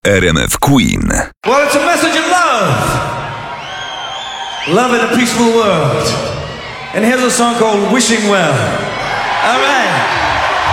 RMF Queen. Well, it's a message of love. Love in a peaceful world. And here's a song called Wishing Well. All right.